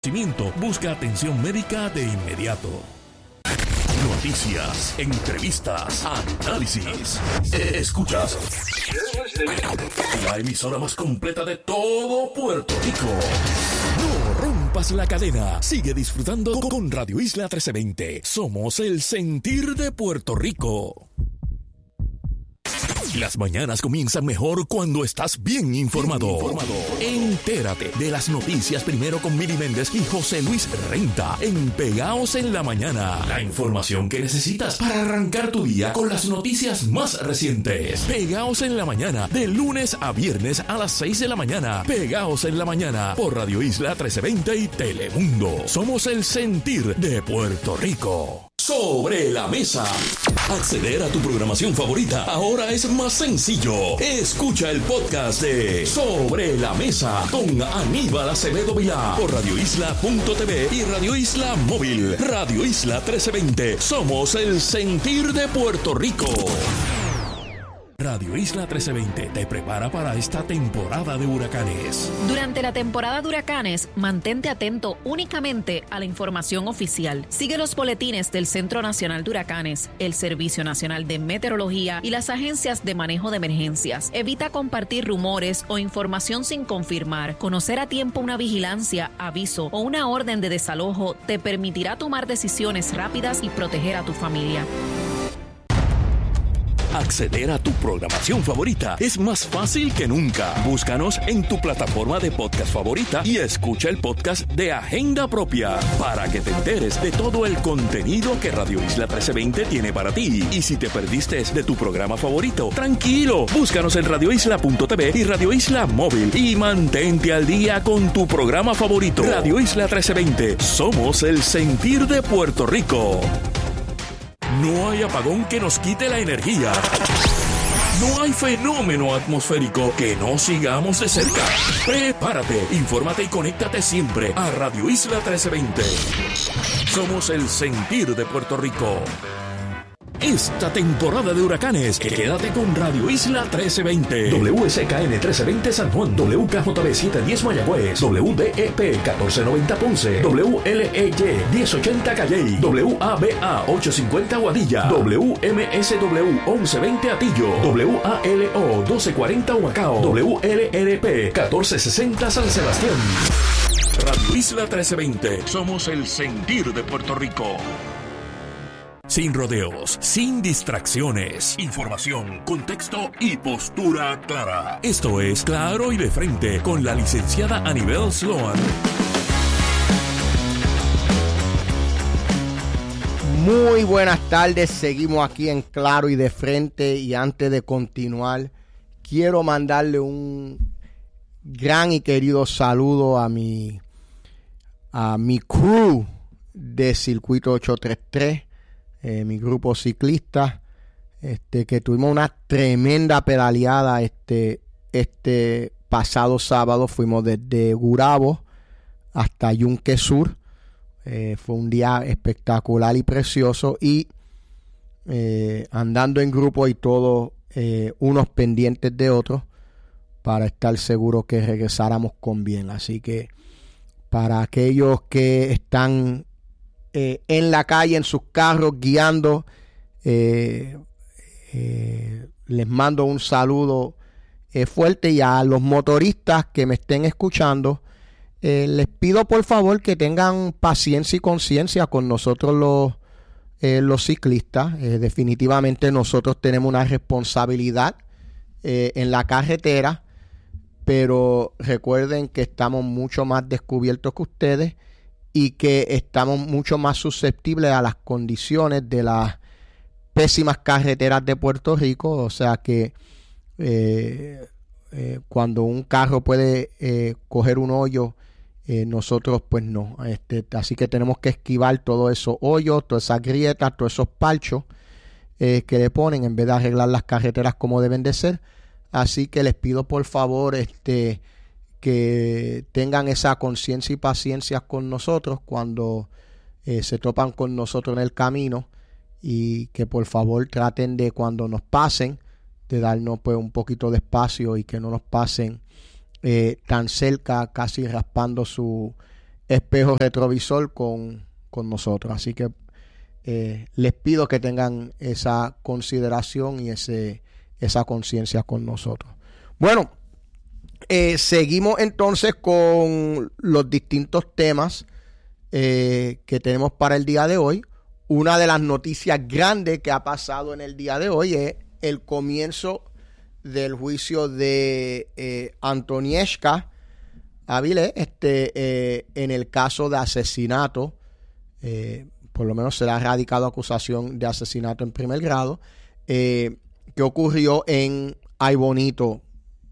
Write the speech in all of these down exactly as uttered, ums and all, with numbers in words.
Busca atención médica de inmediato. Noticias, entrevistas, análisis. Escuchas la emisora más completa de todo Puerto Rico. No rompas la cadena. Sigue disfrutando con Radio Isla trece veinte. Somos el sentir de Puerto Rico. Las mañanas comienzan mejor cuando estás bien informado. bien informado. Entérate de las noticias primero con Mili Méndez y José Luis Renta en Pegaos en la Mañana. La información que necesitas para arrancar tu día con las noticias más recientes. Pegaos en la Mañana, de lunes a viernes a las seis de la mañana. Pegaos en la Mañana por Radio Isla trece veinte y Telemundo. Somos el sentir de Puerto Rico. Sobre la mesa. Acceder a tu programación favorita ahora es más sencillo. Escucha el podcast de Sobre la Mesa con Aníbal Acevedo Vilá por radio isla punto t v y Radio Isla Móvil. Radio Isla trece veinte. Somos el sentir de Puerto Rico. Radio Isla trece veinte te prepara para esta temporada de huracanes. Durante la temporada de huracanes, mantente atento únicamente a la información oficial. Sigue los boletines del Centro Nacional de Huracanes, el Servicio Nacional de Meteorología y las agencias de manejo de emergencias. Evita compartir rumores o información sin confirmar. Conocer a tiempo una vigilancia, aviso o una orden de desalojo te permitirá tomar decisiones rápidas y proteger a tu familia. Acceder a tu programación favorita es más fácil que nunca. Búscanos en tu plataforma de podcast favorita y escucha el podcast de Agenda Propia para que te enteres de todo el contenido que Radio Isla trece veinte tiene para ti. Y si te perdiste de tu programa favorito, tranquilo, búscanos en radio isla punto t v y Radio Isla Móvil y mantente al día con tu programa favorito. Radio Isla trece veinte, somos el sentir de Puerto Rico. No hay apagón que nos quite la energía. No hay fenómeno atmosférico que no sigamos de cerca. Prepárate, infórmate y conéctate siempre a Radio Isla trece veinte. Somos el sentir de Puerto Rico. Esta temporada de huracanes, quédate con Radio Isla trece veinte. W S K N trece veinte San Juan, W K J B setecientos diez Mayagüez, W D E P catorce noventa Ponce, W L E Y diez ochenta Calley, W A B A ochocientos cincuenta Guadilla, W M S W once veinte Atillo, W A L O doce cuarenta Humacao, W L R P catorce sesenta San Sebastián. Radio Isla trece veinte, somos el sentir de Puerto Rico. Sin rodeos, sin distracciones, información, contexto y postura clara. Esto es Claro y de Frente con la licenciada Anibel Sloan. Muy buenas tardes, seguimos aquí en Claro y de Frente y antes de continuar quiero mandarle un gran y querido saludo a mi a mi crew de Circuito ochocientos treinta y tres. Eh, mi grupo ciclista, este, que tuvimos una tremenda pedaleada este, este pasado sábado. Fuimos desde Gurabo hasta Yunque Sur. Eh, fue un día espectacular y precioso y eh, andando en grupo y todos eh, unos pendientes de otros para estar seguros que regresáramos con bien. Así que para aquellos que están Eh, en la calle, en sus carros, guiando, eh, eh, les mando un saludo eh, fuerte, y a los motoristas que me estén escuchando, eh, les pido por favor que tengan paciencia y conciencia con nosotros los, eh, los ciclistas. Eh, definitivamente nosotros tenemos una responsabilidad eh, en la carretera, pero recuerden que estamos mucho más descubiertos que ustedes y que estamos mucho más susceptibles a las condiciones de las pésimas carreteras de Puerto Rico. O sea que eh, eh, cuando un carro puede eh, coger un hoyo, eh, nosotros pues no. Este, así que tenemos que esquivar todos esos hoyos, todas esas grietas, todos esos parchos eh, que le ponen en vez de arreglar las carreteras como deben de ser. Así que les pido por favor este que tengan esa conciencia y paciencia con nosotros cuando eh, se topan con nosotros en el camino, y que por favor traten de, cuando nos pasen, de darnos pues un poquito de espacio y que no nos pasen eh, tan cerca, casi raspando su espejo retrovisor con, con nosotros. Así que eh, les pido que tengan esa consideración y ese, esa conciencia con nosotros. Bueno, eh, seguimos entonces con los distintos temas eh, que tenemos para el día de hoy. Una de las noticias grandes que ha pasado en el día de hoy es el comienzo del juicio de eh, Antonieshka Avilés, este, eh, en el caso de asesinato, eh, por lo menos se le ha radicado acusación de asesinato en primer grado, eh, que ocurrió en Ay Bonito.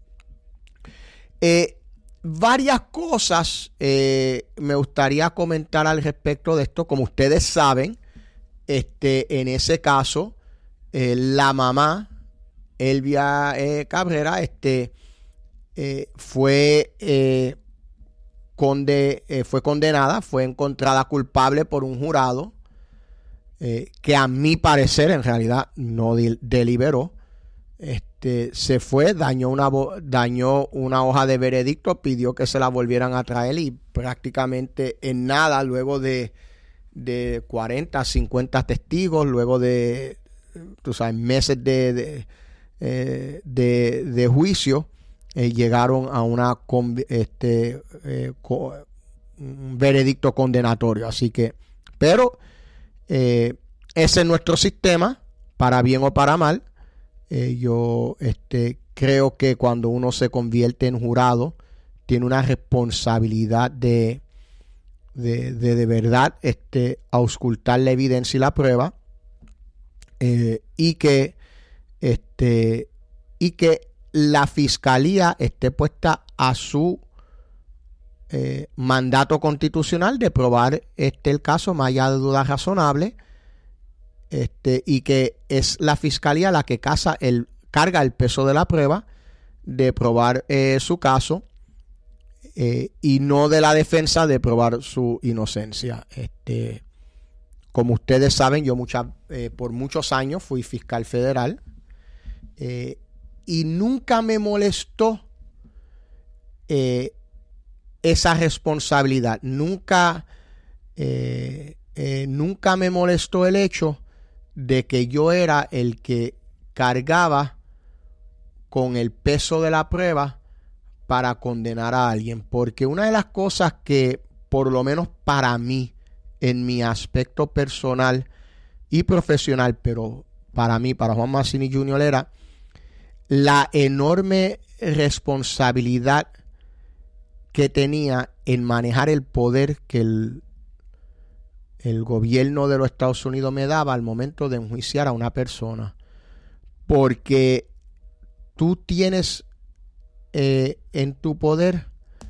Eh, varias cosas eh, me gustaría comentar al respecto de esto. Como ustedes saben, este, en ese caso, eh, la mamá, Elvia eh, Cabrera, este, eh, fue, eh, conde, eh, fue condenada, fue encontrada culpable por un jurado eh, que a mi parecer en realidad no de, deliberó. Este, se fue, dañó una, dañó una hoja de veredicto, pidió que se la volvieran a traer y prácticamente en nada, luego de, de cuarenta, cincuenta testigos, luego de, tú sabes, meses de... de Eh, de, de juicio, eh, llegaron a una este, eh, co, un veredicto condenatorio. Así que, pero eh, ese es nuestro sistema, para bien o para mal. Eh, yo este, creo que cuando uno se convierte en jurado, tiene una responsabilidad de de, de, de verdad este, auscultar la evidencia y la prueba, eh, y que Este, y que la fiscalía esté puesta a su eh, mandato constitucional de probar este el caso más allá de dudas razonables, este, y que es la fiscalía la que casa el, carga el peso de la prueba de probar eh, su caso, eh, y no de la defensa de probar su inocencia. Este, como ustedes saben, yo muchas, eh, por muchos años fui fiscal federal. Eh, y nunca me molestó eh, esa responsabilidad. Nunca, eh, eh, nunca me molestó el hecho de que yo era el que cargaba con el peso de la prueba para condenar a alguien. Porque una de las cosas que, por lo menos para mí, en mi aspecto personal y profesional, pero para mí, para Juan Mazzini junior, era la enorme responsabilidad que tenía en manejar el poder que el, el gobierno de los Estados Unidos me daba al momento de enjuiciar a una persona. Porque tú tienes eh, en tu poder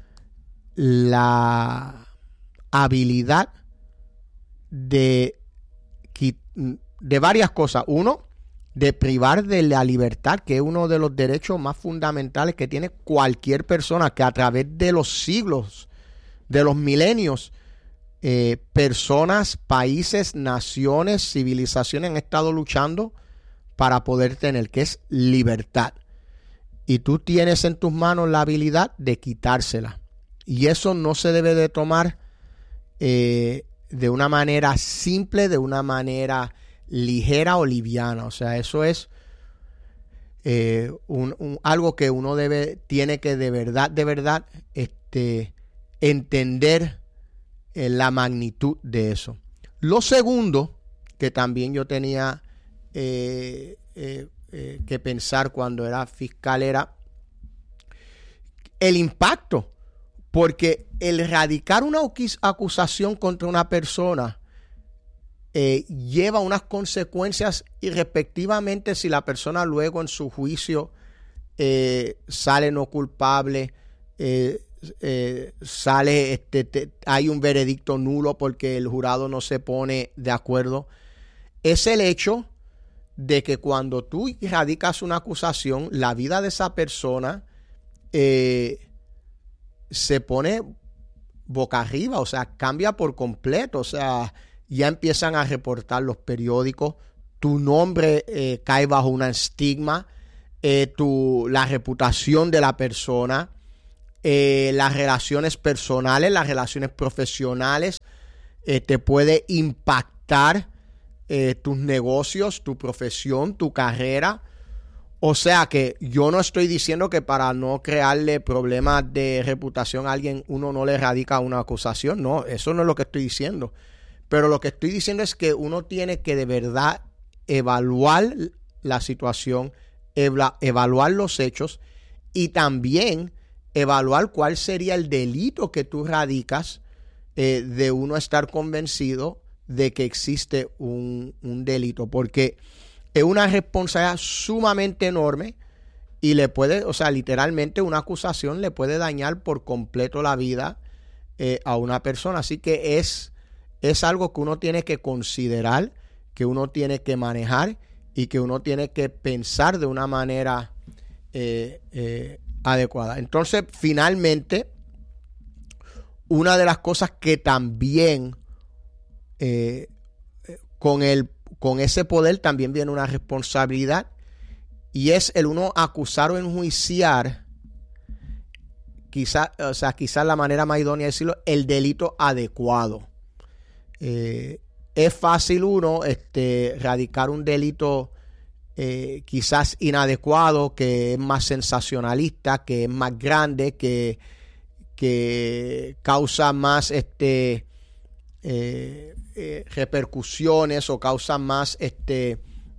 la habilidad de, de varias cosas. Uno, de privar de la libertad, que es uno de los derechos más fundamentales que tiene cualquier persona, que a través de los siglos, de los milenios, eh, personas, países, naciones, civilizaciones han estado luchando para poder tener, que es libertad. Y tú tienes en tus manos la habilidad de quitársela. Y eso no se debe de tomar eh, de una manera simple, de una manera ligera o liviana. O sea, eso es eh, un, un, algo que uno debe, tiene que de verdad, de verdad, este, entender eh, la magnitud de eso. Lo segundo que también yo tenía eh, eh, eh, que pensar cuando era fiscal era el impacto, porque el radicar una acusación contra una persona Eh, lleva unas consecuencias, y respectivamente si la persona luego en su juicio eh, sale no culpable, eh, eh, sale este, te, hay un veredicto nulo porque el jurado no se pone de acuerdo, es el hecho de que cuando tú radicas una acusación, la vida de esa persona eh, se pone boca arriba, o sea, cambia por completo. O sea, ya empiezan a reportar los periódicos, tu nombre eh, cae bajo un estigma, eh, tu, la reputación de la persona, eh, las relaciones personales, las relaciones profesionales, eh, te puede impactar eh, tus negocios, tu profesión, tu carrera. O sea que yo no estoy diciendo que para no crearle problemas de reputación a alguien uno no le radica una acusación. No, eso no es lo que estoy diciendo. Pero lo que estoy diciendo es que uno tiene que de verdad evaluar la situación, eva- evaluar los hechos y también evaluar cuál sería el delito que tú radicas eh, de uno estar convencido de que existe un, un delito. Porque es una responsabilidad sumamente enorme y le puede, o sea, literalmente una acusación le puede dañar por completo la vida eh, a una persona. Así que es, es algo que uno tiene que considerar, que uno tiene que manejar y que uno tiene que pensar de una manera eh, eh, adecuada. Entonces, finalmente, una de las cosas que también eh, con el Con ese poder también viene una responsabilidad y es el uno acusar o enjuiciar, quizás, o sea, quizás la manera más idónea de decirlo, el delito adecuado. Eh, es fácil uno este, radicar un delito eh, quizás inadecuado, que es más sensacionalista, que es más grande, que, que causa más este eh, Eh, repercusiones o causa más este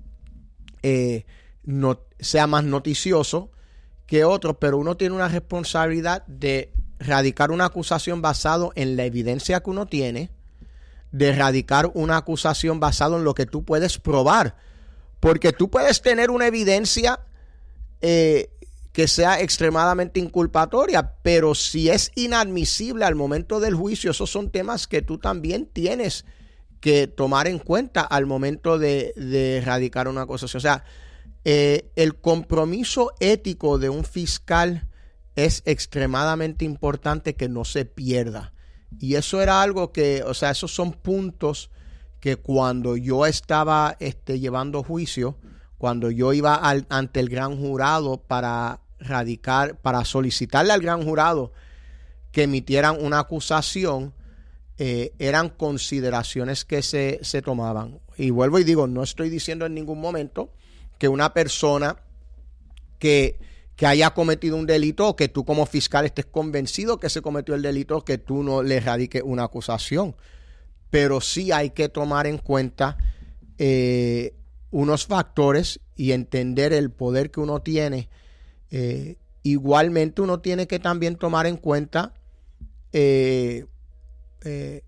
eh, no, sea más noticioso que otros, pero uno tiene una responsabilidad de radicar una acusación basado en la evidencia que uno tiene, de radicar una acusación basado en lo que tú puedes probar, porque tú puedes tener una evidencia eh, que sea extremadamente inculpatoria, pero si es inadmisible al momento del juicio, esos son temas que tú también tienes que tomar en cuenta al momento de, de radicar una acusación. O sea, eh, el compromiso ético de un fiscal es extremadamente importante que no se pierda. Y eso era algo que, o sea, esos son puntos que cuando yo estaba este, llevando juicio, cuando yo iba al, ante el gran jurado para radicar, para solicitarle al gran jurado que emitieran una acusación, Eh, eran consideraciones que se, se tomaban. Y vuelvo y digo, no estoy diciendo en ningún momento que una persona que, que haya cometido un delito o que tú como fiscal estés convencido que se cometió el delito, que tú no le radiques una acusación. Pero sí hay que tomar en cuenta eh, unos factores y entender el poder que uno tiene. Eh, igualmente uno tiene que también tomar en cuenta eh, Eh,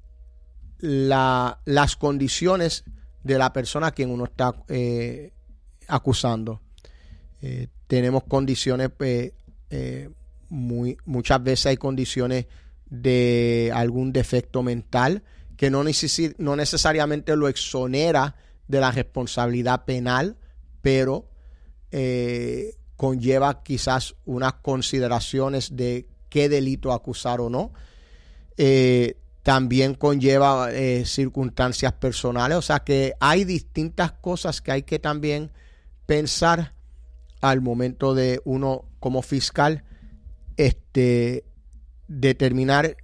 la, las condiciones de la persona a quien uno está eh, acusando. Eh, tenemos condiciones, eh, eh, muy, muchas veces hay condiciones de algún defecto mental que no, neces- no necesariamente lo exonera de la responsabilidad penal, pero eh, conlleva quizás unas consideraciones de qué delito acusar o no. Eh, También conlleva eh, circunstancias personales. O sea que hay distintas cosas que hay que también pensar al momento de uno como fiscal este, determinar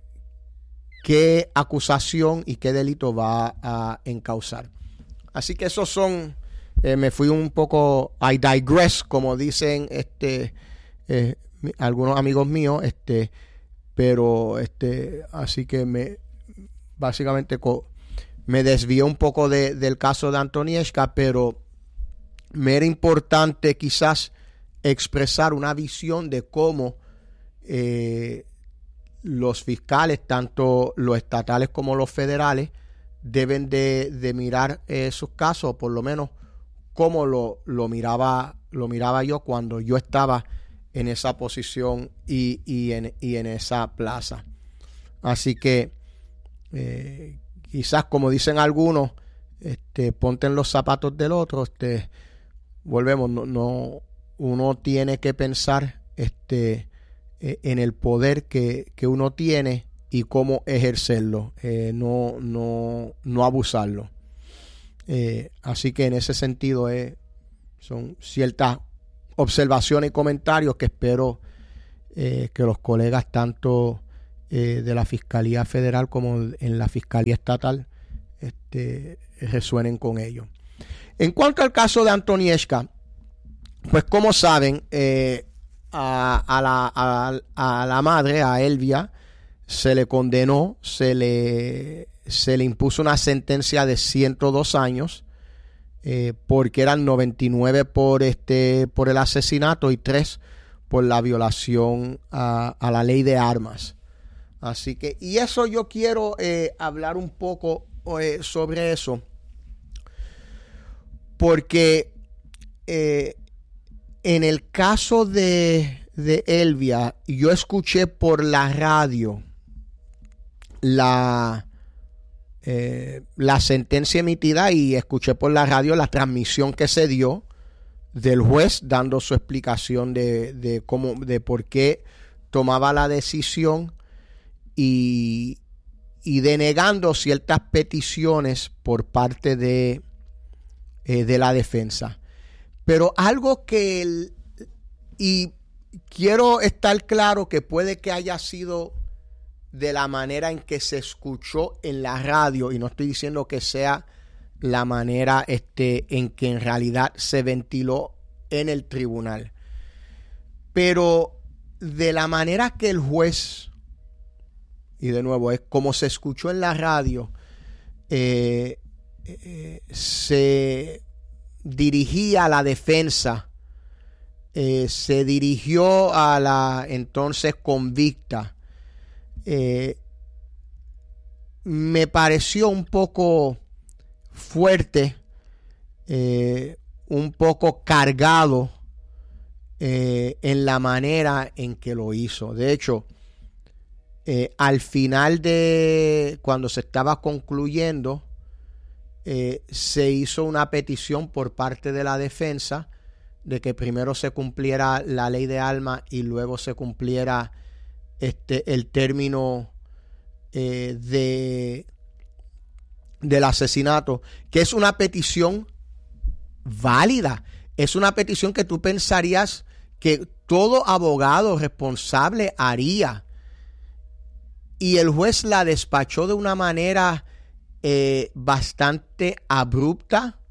qué acusación y qué delito va a encauzar. Así que esos son, eh, me fui un poco, I digress, como dicen este, eh, algunos amigos míos, este, pero este, así que me básicamente co- me desvié un poco de, del caso de Antonieshka, pero me era importante quizás expresar una visión de cómo eh, los fiscales, tanto los estatales como los federales, deben de, de mirar eh, sus casos, por lo menos como lo, lo miraba lo miraba yo cuando yo estaba en esa posición y, y, en, y en esa plaza. Así que eh, quizás, como dicen algunos, este, ponte en los zapatos del otro. Este, volvemos, no, no, uno tiene que pensar este, eh, en el poder que, que uno tiene y cómo ejercerlo, eh, no, no, no abusarlo. Eh, así que en ese sentido eh, son ciertas observaciones y comentarios que espero eh, que los colegas tanto eh, de la Fiscalía Federal como en la Fiscalía Estatal este, resuenen con ello. En cuanto al caso de Antonieshka, pues como saben, eh, a, a, la, a, a la madre, a Elvia, se le condenó, se le, se le impuso una sentencia de ciento dos años, eh, porque eran noventa y nueve por, este, por el asesinato y tres por la violación a, a la ley de armas. Así que, y eso yo quiero eh, hablar un poco eh, sobre eso, porque eh, en el caso de, de Elvia, yo escuché por la radio la, eh, la sentencia emitida y escuché por la radio la transmisión que se dio del juez dando su explicación de, de cómo, de por qué tomaba la decisión y, y denegando ciertas peticiones por parte de, eh, de la defensa. Pero algo que el, y quiero estar claro que puede que haya sido de la manera en que se escuchó en la radio, y no estoy diciendo que sea la manera este, en que en realidad se ventiló en el tribunal, pero de la manera que el juez, y de nuevo es como se escuchó en la radio, eh, eh, se dirigía a la defensa, eh, se dirigió a la entonces convicta. Eh, me pareció un poco fuerte, eh, un poco cargado eh, en la manera en que lo hizo. De hecho, eh, al final de cuando se estaba concluyendo, eh, se hizo una petición por parte de la defensa de que primero se cumpliera la ley de armas y luego se cumpliera Este, el término eh, de del asesinato, que es una petición válida, es una petición que tú pensarías que todo abogado responsable haría, y el juez la despachó de una manera eh, bastante abrupta,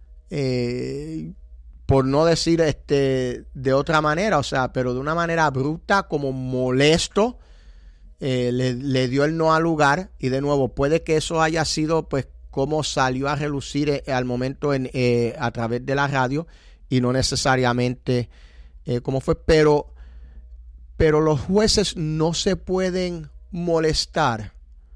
eh, por no decir este de otra manera, o sea, pero de una manera abrupta, como molesto, eh, le, le dio el no al lugar. Y de nuevo, puede que eso haya sido pues como salió a relucir eh, al momento en, eh, a través de la radio, y no necesariamente eh, como fue, pero, pero los jueces no se pueden molestar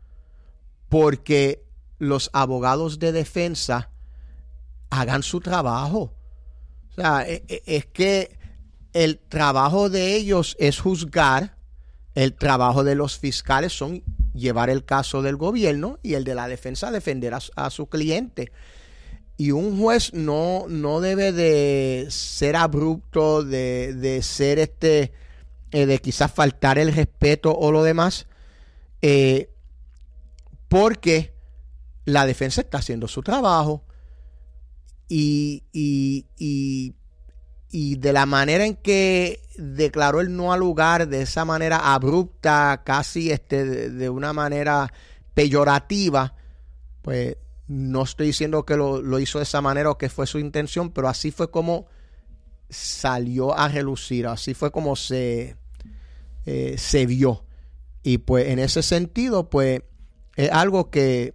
porque los abogados de defensa hagan su trabajo. O sea, es que el trabajo de ellos es juzgar, el trabajo de los fiscales son llevar el caso del gobierno y el de la defensa defender a, a su cliente. Y un juez no, no debe de ser abrupto, de, de ser este, eh, de quizás faltar el respeto o lo demás, eh, porque la defensa está haciendo su trabajo. Y, y, y, y de la manera en que declaró el no al lugar, de esa manera abrupta, casi este, de, de una manera peyorativa, pues no estoy diciendo que lo, lo hizo de esa manera o que fue su intención, pero así fue como salió a relucir, así fue como se, eh, se vio. Y pues en ese sentido, pues es algo que,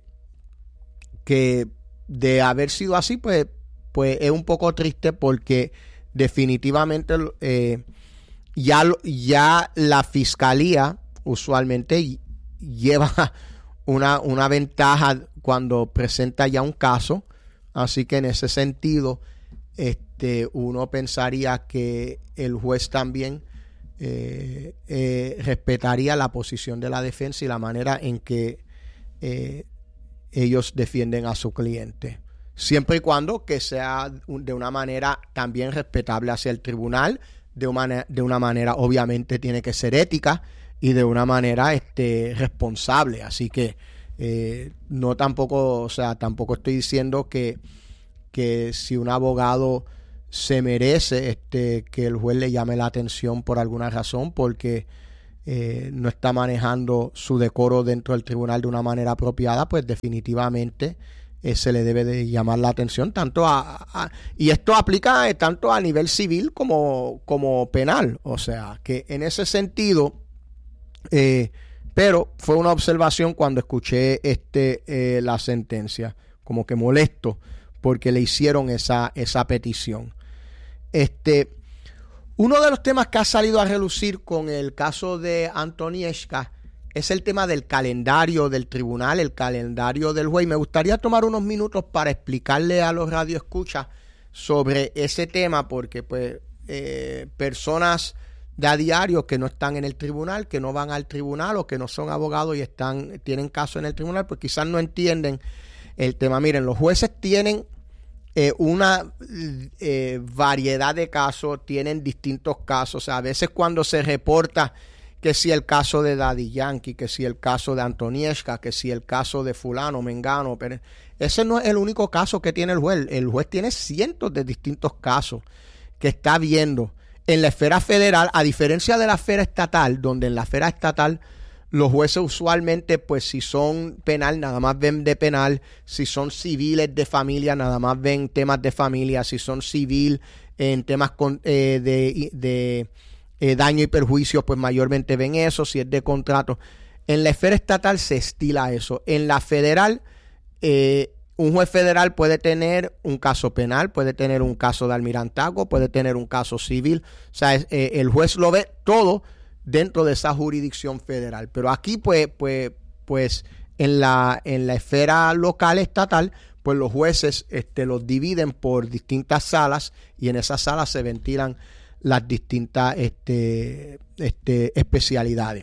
que de haber sido así, pues pues es un poco triste, porque definitivamente eh, ya, ya la fiscalía usualmente lleva una, una ventaja cuando presenta ya un caso, así que en ese sentido este, uno pensaría que el juez también eh, eh, respetaría la posición de la defensa y la manera en que eh, ellos defienden a su cliente, siempre y cuando que sea de una manera también respetable hacia el tribunal, de una, de una manera obviamente tiene que ser ética y de una manera este, responsable. Así que eh, no tampoco, o sea, tampoco estoy diciendo que, que si un abogado se merece este, que el juez le llame la atención por alguna razón, porque eh, no está manejando su decoro dentro del tribunal de una manera apropiada, pues definitivamente eh, se le debe de llamar la atención tanto a, a y esto aplica eh, tanto a nivel civil como, como penal, o sea que en ese sentido eh, pero fue una observación cuando escuché este eh, la sentencia, como que molesto porque le hicieron esa, esa petición. Este, uno de los temas que ha salido a relucir con el caso de Antonieshka es el tema del calendario del tribunal, el calendario del juez. Me gustaría tomar unos minutos para explicarle a los radioescuchas sobre ese tema, porque pues eh, personas de a diario que no están en el tribunal, que no van al tribunal o que no son abogados y están tienen caso en el tribunal, pues quizás no entienden el tema. Miren, los jueces tienen eh, una eh, variedad de casos, tienen distintos casos. O sea, a veces cuando se reporta que si el caso de Daddy Yankee, que si el caso de Antonieshka, que si el caso de fulano, mengano, pero ese no es el único caso que tiene el juez. El juez tiene cientos de distintos casos que está viendo en la esfera federal, a diferencia de la esfera estatal, donde en la esfera estatal los jueces usualmente, pues si son penal, nada más ven de penal, si son civiles de familia, nada más ven temas de familia, si son civil en temas con, eh, de, de eh, daño y perjuicio, pues mayormente ven eso, si es de contrato. En la esfera estatal se estila eso. En la federal, eh, un juez federal puede tener un caso penal, puede tener un caso de almirantazgo, puede tener un caso civil. O sea, eh, el juez lo ve todo dentro de esa jurisdicción federal. Pero aquí, pues, pues, pues en la, en la esfera local estatal, pues los jueces este, los dividen por distintas salas y en esas salas se ventilan las distintas este, este, especialidades.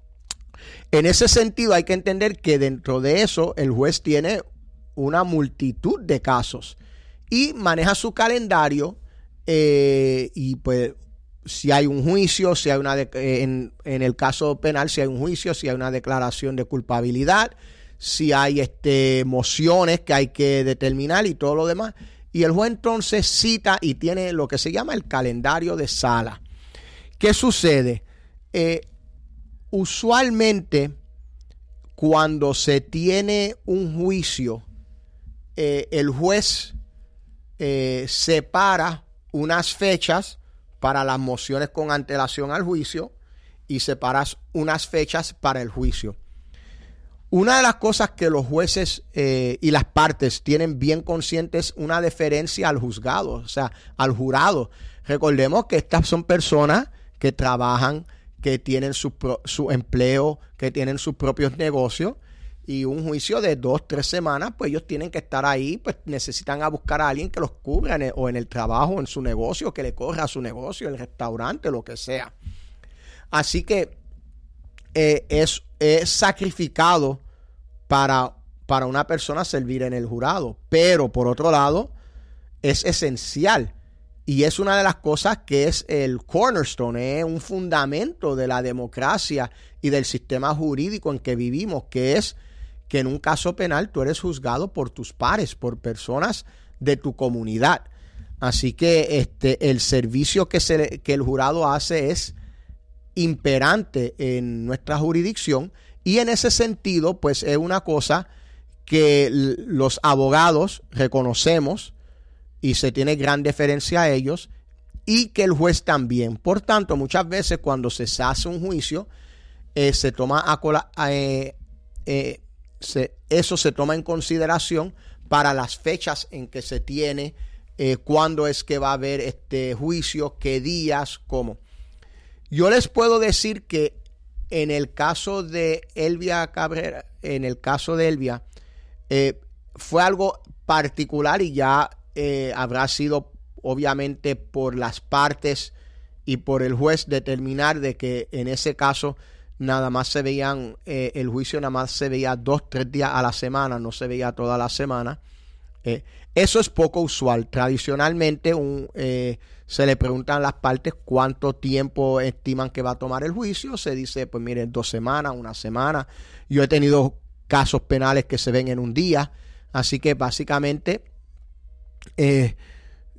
En ese sentido, hay que entender que dentro de eso, el juez tiene una multitud de casos y maneja su calendario eh, y pues si hay un juicio, si hay una de, en, en el caso penal, si hay un juicio, si hay una declaración de culpabilidad, si hay este mociones que hay que determinar y todo lo demás, y el juez entonces cita y tiene lo que se llama el calendario de sala. ¿Qué sucede? Eh, usualmente cuando se tiene un juicio, Eh, el juez eh, separa unas fechas para las mociones con antelación al juicio y separa unas fechas para el juicio. Una de las cosas que los jueces eh, y las partes tienen bien conscientes es una deferencia al juzgado, o sea, al jurado. Recordemos que estas son personas que trabajan, que tienen su, pro, su empleo, que tienen sus propios negocios. Y un juicio de dos, tres semanas, pues ellos tienen que estar ahí, pues necesitan a buscar a alguien que los cubra en el, o en el trabajo, en su negocio, que le corra a su negocio, el restaurante, lo que sea. Así que eh, es, es sacrificado para, para una persona servir en el jurado. Pero por otro lado, es esencial. Y es una de las cosas que es el cornerstone, es un fundamento de la democracia y del sistema jurídico en que vivimos, que es que en un caso penal tú eres juzgado por tus pares, por personas de tu comunidad. Así que este, el servicio que, se, que el jurado hace es imperante en nuestra jurisdicción y en ese sentido pues es una cosa que los abogados reconocemos y se tiene gran deferencia a ellos y que el juez también. Por tanto, muchas veces cuando se hace un juicio eh, se toma a cola, eh, eh, Se, eso se toma en consideración para las fechas en que se tiene, eh, cuándo es que va a haber este juicio, qué días, cómo. Yo les puedo decir que en el caso de Elvia Cabrera, en el caso de Elvia, eh, fue algo particular y ya eh, habrá sido obviamente por las partes y por el juez determinar de que en ese caso nada más se veían, eh, el juicio nada más se veía dos, tres días a la semana, no se veía toda la semana. Eh, eso es poco usual. Tradicionalmente un, eh, se le preguntan a las partes cuánto tiempo estiman que va a tomar el juicio. Se dice, pues miren, dos semanas, una semana. Yo he tenido casos penales que se ven en un día. Así que básicamente, eh,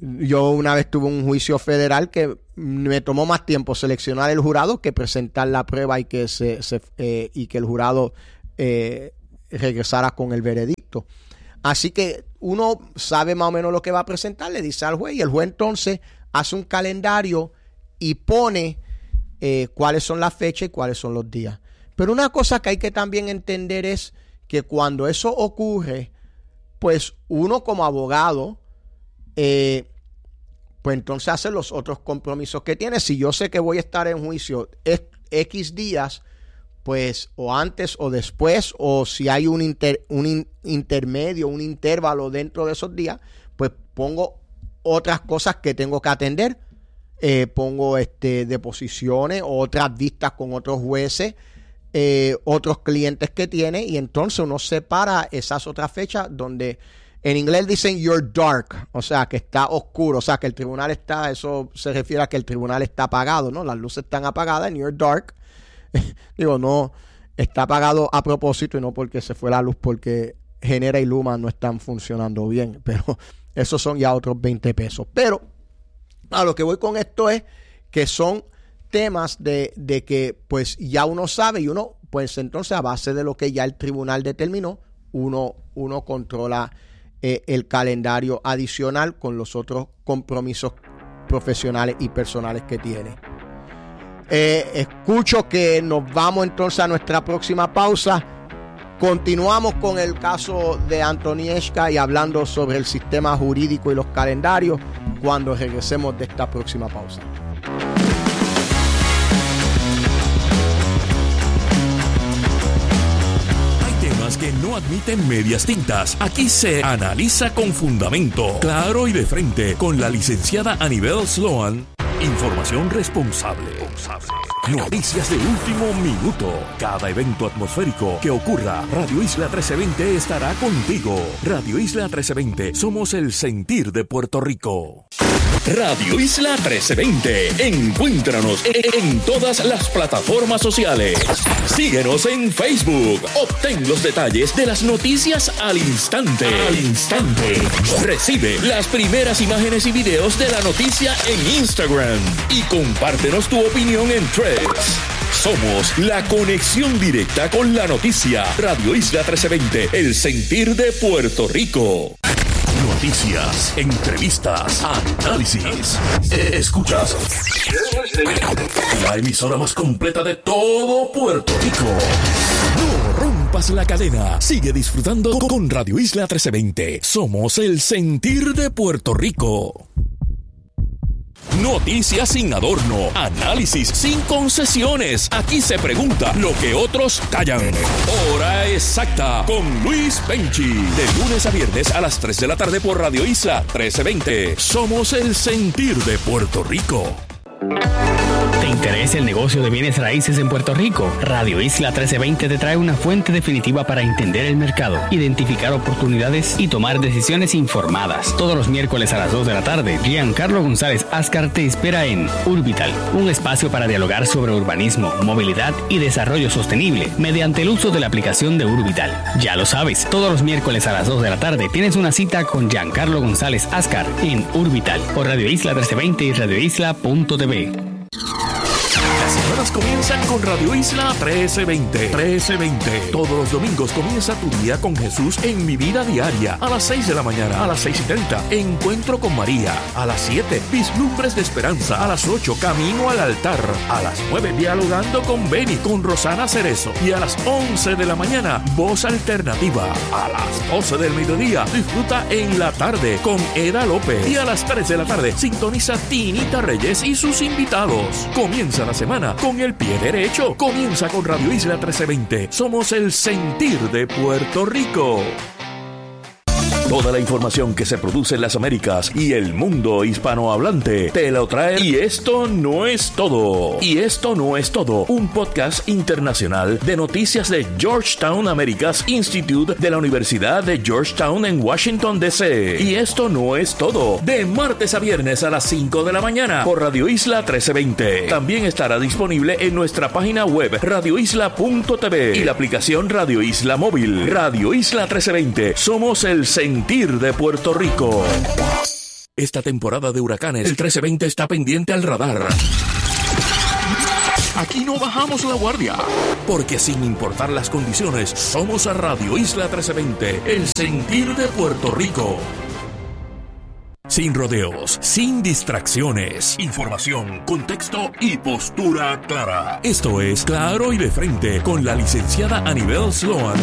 Yo una vez tuve un juicio federal que me tomó más tiempo seleccionar el jurado que presentar la prueba y que se, se eh, y que el jurado eh, regresara con el veredicto. Así que uno sabe más o menos lo que va a presentar, le dice al juez, y el juez entonces hace un calendario y pone eh, cuáles son las fechas y cuáles son los días. Pero una cosa que hay que también entender es que cuando eso ocurre, pues uno como abogado, eh, pues entonces hace los otros compromisos que tiene. Si yo sé que voy a estar en juicio X días, pues o antes o después, o si hay un, inter, un in, intermedio, un intervalo dentro de esos días, pues pongo otras cosas que tengo que atender. Eh, pongo este, deposiciones, otras vistas con otros jueces, eh, otros clientes que tiene, y entonces uno separa esas otras fechas donde en inglés dicen you're dark, o sea que está oscuro, o sea que el tribunal está, eso se refiere a que el tribunal está apagado, ¿no? Las luces están apagadas and you're dark. Digo, no, está apagado a propósito y no porque se fue la luz, porque Genera y Luma no están funcionando bien, pero esos son ya otros veinte pesos. Pero a lo que voy con esto es que son temas de, de que pues ya uno sabe y uno pues entonces a base de lo que ya el tribunal determinó, uno, uno controla eh, el calendario adicional con los otros compromisos profesionales y personales que tiene. Eh, escucho que nos vamos entonces a nuestra próxima pausa. Continuamos con el caso de Antonieshka y hablando sobre el sistema jurídico y los calendarios cuando regresemos de esta próxima pausa. Hay temas que no admiten medias tintas. Aquí se analiza con fundamento, claro y de frente, con la licenciada Anibel Sloan. Información responsable. Noticias de último minuto. Cada evento atmosférico que ocurra, Radio Isla trece veinte estará contigo. Radio Isla trece veinte, somos el sentir de Puerto Rico. Radio Isla trece veinte. Encuéntranos en todas las plataformas sociales. Síguenos en Facebook. Obtén los detalles de las noticias al instante. Al instante. Recibe las primeras imágenes y videos de la noticia en Instagram. Y compártenos tu opinión en Threads. Somos la conexión directa con la noticia. Radio Isla trece veinte, el sentir de Puerto Rico. Noticias, entrevistas, análisis. Escuchas la emisora más completa de todo Puerto Rico. No rompas la cadena. Sigue disfrutando con Radio Isla trece veinte. Somos el sentir de Puerto Rico. Noticias sin adorno, análisis sin concesiones. Aquí se pregunta lo que otros callan. Hora exacta con Luis Penchi. De lunes a viernes a las tres de la tarde por Radio Isla trece veinte. Somos el sentir de Puerto Rico. ¿Te interesa el negocio de bienes raíces en Puerto Rico? Radio Isla trece veinte te trae una fuente definitiva para entender el mercado, identificar oportunidades y tomar decisiones informadas. Todos los miércoles a las dos de la tarde, Giancarlo González Ascar te espera en Urbital, un espacio para dialogar sobre urbanismo, movilidad y desarrollo sostenible mediante el uso de la aplicación de Urbital. Ya lo sabes, todos los miércoles a las dos de la tarde tienes una cita con Giancarlo González Ascar en Urbital por Radio Isla trece veinte y radio isla punto t v. Las semanas comienzan con Radio Isla trece veinte. trece veinte. Todos los domingos comienza tu día con Jesús en Mi Vida Diaria. A las seis de la mañana, a las seis y treinta, Encuentro con María. A las siete, Vislumbres de Esperanza. A las ocho, Camino al Altar. A las nueve, Dialogando con Beni, con Rosana Cerezo. Y a las once de la mañana, Voz Alternativa. A las doce del mediodía, disfruta En la Tarde con Eda López. Y a las tres de la tarde, sintoniza Tinita Reyes y sus invitados. Comienza la semana con el pie derecho. Comienza con Radio Isla trece veinte. Somos el sentir de Puerto Rico. Toda la información que se produce en las Américas y el mundo hispanohablante te lo trae. Y esto no es todo. Y esto no es todo. Un podcast internacional de noticias de Georgetown Americas Institute de la Universidad de Georgetown en Washington, D C Y esto no es todo. De martes a viernes a las cinco de la mañana por Radio Isla trece veinte. También estará disponible en nuestra página web radio isla punto t v y la aplicación Radio Isla Móvil. Radio Isla trece veinte. Somos el sentir de Puerto Rico. Esta temporada de huracanes, el trece veinte está pendiente al radar. Aquí no bajamos la guardia, porque sin importar las condiciones, somos a Radio Isla trece veinte, el sentir de Puerto Rico. Sin rodeos, sin distracciones, información, contexto y postura clara. Esto es Claro y de Frente con la licenciada Anibel Sloan.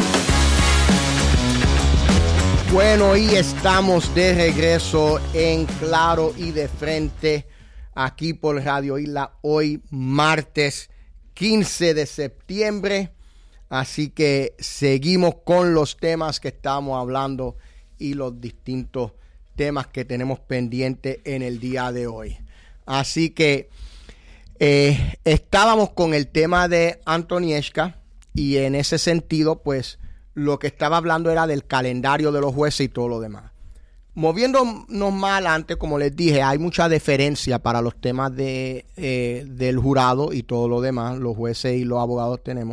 Bueno, y estamos de regreso en Claro y de Frente, aquí por Radio Isla, hoy martes quince de septiembre. Así que seguimos con los temas que estamos hablando y los distintos temas que tenemos pendientes en el día de hoy. Así que eh, estábamos con el tema de Antonieshka y en ese sentido, pues, lo que estaba hablando era del calendario de los jueces y todo lo demás. Moviéndonos más adelante, como les dije, hay mucha deferencia para los temas de, eh, del jurado y todo lo demás. Los jueces y los abogados tenemos.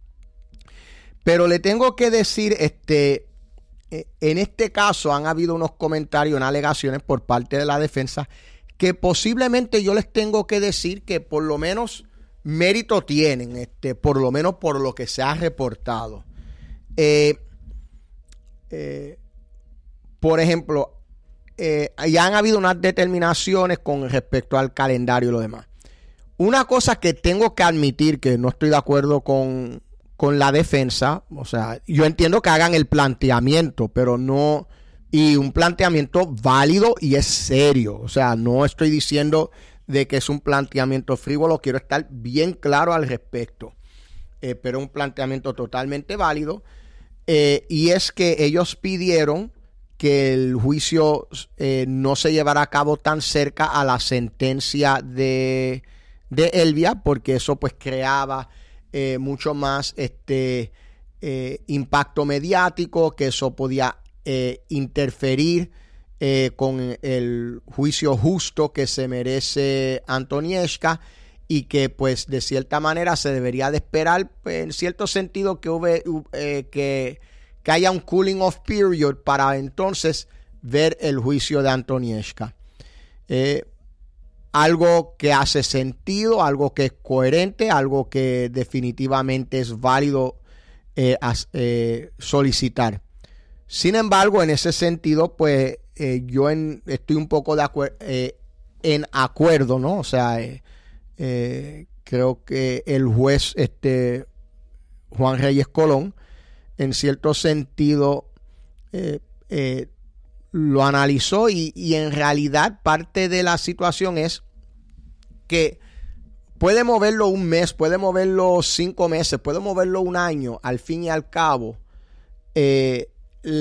Pero le tengo que decir, este, eh, en este caso han habido unos comentarios, unas alegaciones por parte de la defensa que posiblemente yo les tengo que decir que por lo menos mérito tienen, este, por lo menos por lo que se ha reportado. Eh, eh, por ejemplo, eh, ya han habido unas determinaciones con respecto al calendario y lo demás. Una cosa que tengo que admitir que no estoy de acuerdo con, con la defensa, o sea, yo entiendo que hagan el planteamiento, pero no, y un planteamiento válido y es serio, o sea, no estoy diciendo de que es un planteamiento frívolo, quiero estar bien claro al respecto, eh, pero un planteamiento totalmente válido. Eh, y es que ellos pidieron que el juicio eh, no se llevara a cabo tan cerca a la sentencia de, de Elvia, porque eso pues creaba eh, mucho más este eh, impacto mediático, que eso podía eh, interferir eh, con el juicio justo que se merece Antonieshka, y que pues de cierta manera se debería de esperar, pues, en cierto sentido que, hube, eh, que, que haya un cooling off period para entonces ver el juicio de Antonieshka. Eh, algo que hace sentido, algo que es coherente, algo que definitivamente es válido eh, as, eh, solicitar. Sin embargo, en ese sentido, pues eh, yo en, estoy un poco de acuer- eh, en acuerdo, ¿no? O sea, eh, Eh, creo que el juez este, Juan Reyes Colón, en cierto sentido, eh, eh, lo analizó y, y en realidad parte de la situación es que puede moverlo un mes, puede moverlo cinco meses, puede moverlo un año. Al fin y al cabo, eh,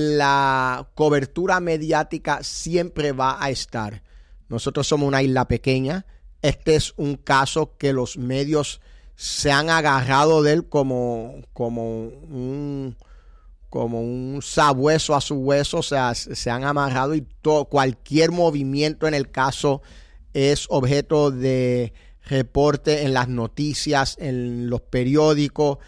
la cobertura mediática siempre va a estar. Nosotros somos una isla pequeña. Este es un caso que los medios se han agarrado de él como, como, un, como un sabueso a su hueso, o sea, se han amarrado y todo, cualquier movimiento en el caso es objeto de reporte en las noticias, en los periódicos,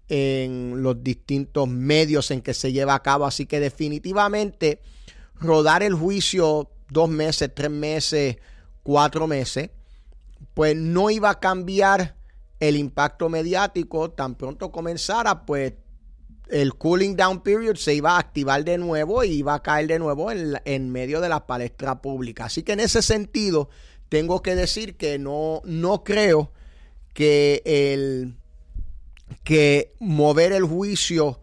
en los distintos medios en que se lleva a cabo. Así que definitivamente rodar el juicio dos meses, tres meses, cuatro meses, pues no iba a cambiar el impacto mediático. Tan pronto comenzara, pues el cooling down period se iba a activar de nuevo y iba a caer de nuevo en, en medio de la palestra pública. Así que en ese sentido tengo que decir que no, no creo que el que mover el juicio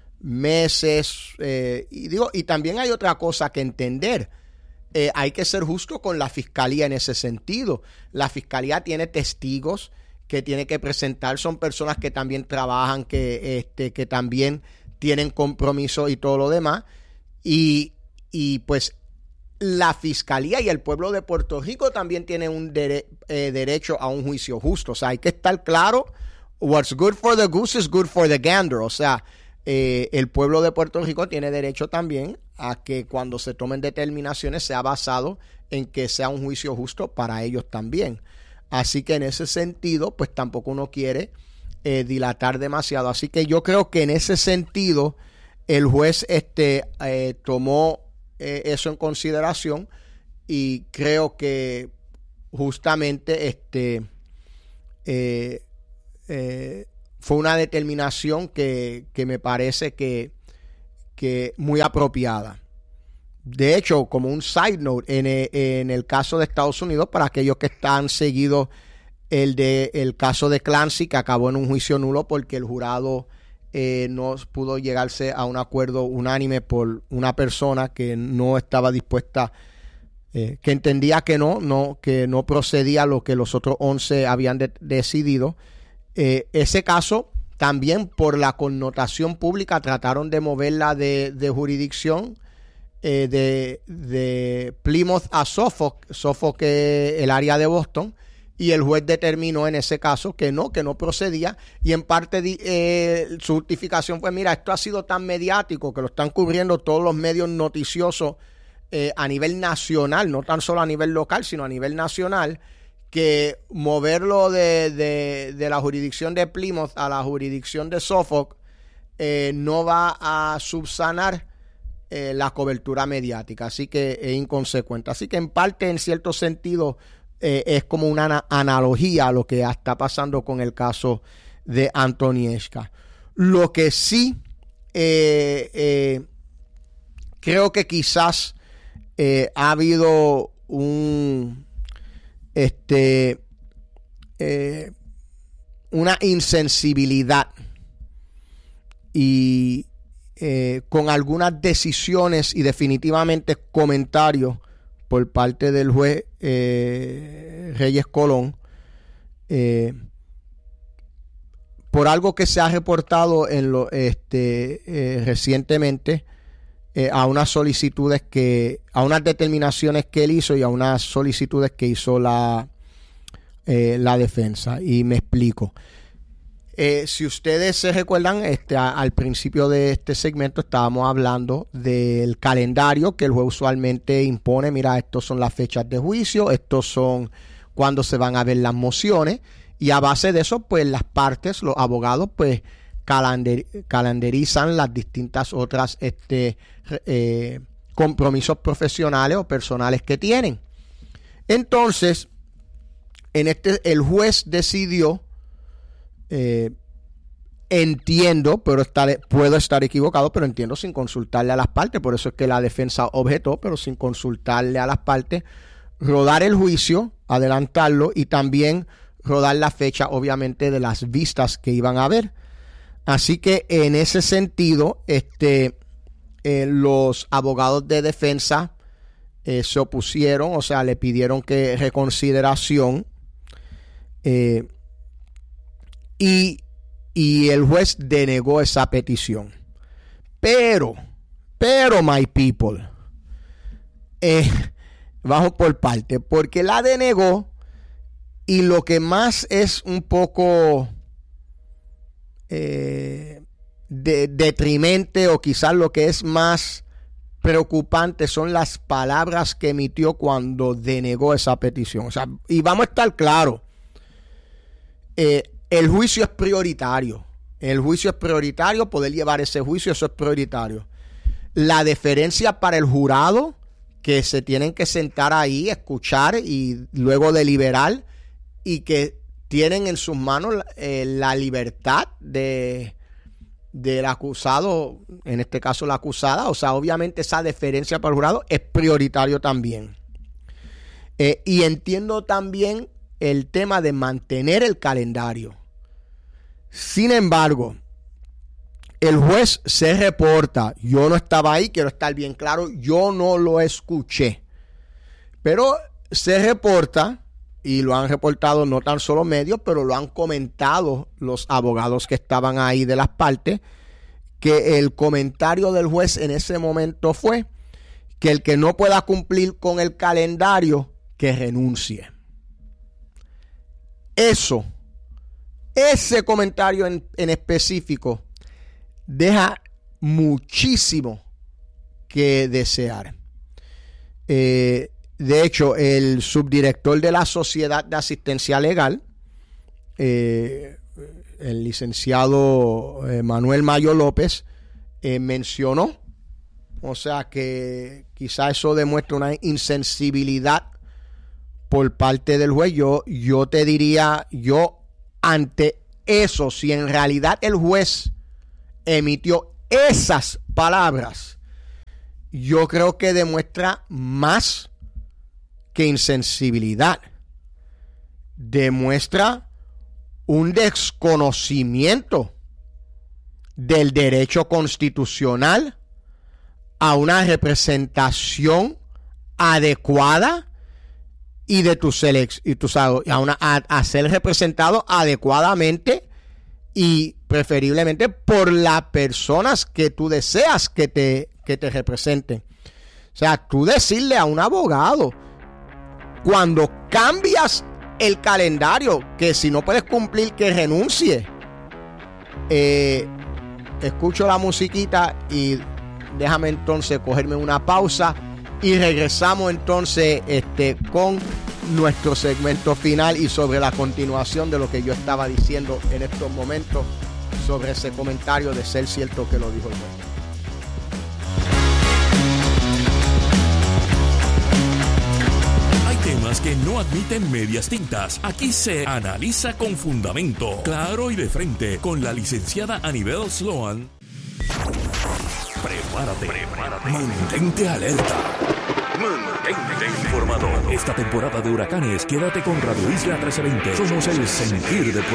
meses eh, y digo y también hay otra cosa que entender. Eh, hay que ser justo con la fiscalía en ese sentido. La fiscalía tiene testigos que tiene que presentar, son personas que también trabajan, que, este, que también tienen compromiso y todo lo demás. Y, y pues la fiscalía y el pueblo de Puerto Rico también tienen un dere- eh, derecho a un juicio justo. O sea, hay que estar claro, what's good for the goose is good for the gander. O sea, eh, el pueblo de Puerto Rico tiene derecho también a que cuando se tomen determinaciones sea basado en que sea un juicio justo para ellos también. Así que en ese sentido, pues tampoco uno quiere eh, dilatar demasiado. Así que yo creo que en ese sentido el juez este, eh, tomó eh, eso en consideración y creo que justamente este eh, eh, fue una determinación que, que me parece que, que muy apropiada. De hecho, como un side note, en el, en el caso de Estados Unidos, para aquellos que están seguidos el de el caso de Clancy, que acabó en un juicio nulo porque el jurado eh, no pudo llegarse a un acuerdo unánime por una persona que no estaba dispuesta, eh, que entendía que no, no, que no procedía lo que los otros once habían de, decidido. Eh, ese caso también, por la connotación pública, trataron de moverla de, de jurisdicción eh, de, de Plymouth a Suffolk, Suffolk es el área de Boston, y el juez determinó en ese caso que no, que no procedía, y en parte eh, su justificación fue: mira, esto ha sido tan mediático que lo están cubriendo todos los medios noticiosos eh, a nivel nacional, no tan solo a nivel local, sino a nivel nacional, que moverlo de, de, de la jurisdicción de Plymouth a la jurisdicción de Suffolk eh, no va a subsanar eh, la cobertura mediática, así que es inconsecuente. Así que en parte, en cierto sentido, eh, es como una ana- analogía a lo que está pasando con el caso de Antonieshka. Lo que sí eh, eh, creo que quizás eh, ha habido un este eh, una insensibilidad y eh, con algunas decisiones y definitivamente comentarios por parte del juez eh, Reyes Colón eh, por algo que se ha reportado en lo este eh, recientemente eh, a unas solicitudes que a unas determinaciones que él hizo y a unas solicitudes que hizo la eh, la defensa, y me explico. Eh, si ustedes se recuerdan, este, a, al principio de este segmento estábamos hablando del calendario que el juez usualmente impone. Mira, estos son las fechas de juicio, estos son cuando se van a ver las mociones, y a base de eso, pues las partes, los abogados, pues calander, calendarizan las distintas otras este, eh, compromisos profesionales o personales que tienen. Entonces, en este, el juez decidió, Eh, entiendo, pero estar, puedo estar equivocado, pero entiendo, sin consultarle a las partes, por eso es que la defensa objetó, pero sin consultarle a las partes, rodar el juicio, adelantarlo y también rodar la fecha, obviamente, de las vistas que iban a haber. Así que en ese sentido, este, eh, los abogados de defensa eh, se opusieron, o sea, le pidieron que reconsideración. Eh, Y, y el juez denegó esa petición. Pero, pero, my people, eh, vamos por parte, porque la denegó, y lo que más es un poco eh, de, detrimente, o quizás lo que es más preocupante, son las palabras que emitió cuando denegó esa petición. O sea, y vamos a estar claros, eh, el juicio es prioritario. El juicio es prioritario. Poder llevar ese juicio, eso es prioritario. La deferencia para el jurado, que se tienen que sentar ahí, escuchar y luego deliberar, y que tienen en sus manos eh, la libertad de del acusado, en este caso la acusada. O sea, obviamente esa deferencia para el jurado es prioritario también. Eh, y entiendo también el tema de mantener el calendario. Sin embargo, el juez se reporta, yo no estaba ahí, quiero estar bien claro, yo no lo escuché, pero se reporta, y lo han reportado no tan solo medios, pero lo han comentado los abogados que estaban ahí de las partes, que el comentario del juez en ese momento fue que el que no pueda cumplir con el calendario, que renuncie. Eso, ese comentario en, en específico deja muchísimo que desear. Eh, de hecho, el subdirector de la Sociedad de Asistencia Legal, eh, el licenciado eh, Manuel Mayo López, eh, mencionó O sea que quizá eso demuestra una insensibilidad por parte del juez. Yo, yo te diría, yo ante eso, si en realidad el juez emitió esas palabras, yo creo que demuestra más que insensibilidad. Demuestra un desconocimiento del derecho constitucional a una representación adecuada y de tu selección y tu, a, una, a, a ser representado adecuadamente y preferiblemente por las personas que tú deseas que te, que te representen. O sea, tú decirle a un abogado cuando cambias el calendario que si no puedes cumplir que renuncie. Eh, escucho la musiquita y déjame entonces cogerme una pausa y regresamos entonces este, con nuestro segmento final y sobre la continuación de lo que yo estaba diciendo en estos momentos sobre ese comentario de ser cierto que lo dijo el juez. Hay temas que no admiten medias tintas. Aquí se analiza con fundamento, claro y de frente, con la licenciada Anibel Sloan. Prepárate, prepárate. Mantente alerta. Mantente informado. Esta temporada de huracanes, quédate con Radio Isla trece veinte. Somos el sentir de Puerto